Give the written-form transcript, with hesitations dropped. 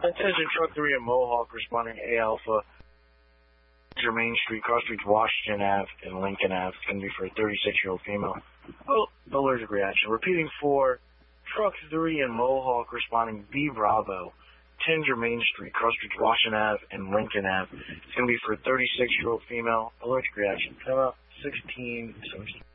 Attention Truck 3 and Mohawk responding A Alpha. Main Street, Cross Streets, Washington Ave, and Lincoln Ave. It's going to be for a 36-year-old female. Oh, allergic reaction. Repeating for Truck 3 and Mohawk responding B Bravo. 10 Main Street, Cross Streets, Washington Ave, and Lincoln Ave. It's going to be for a 36-year-old female. Allergic reaction. Come out 16.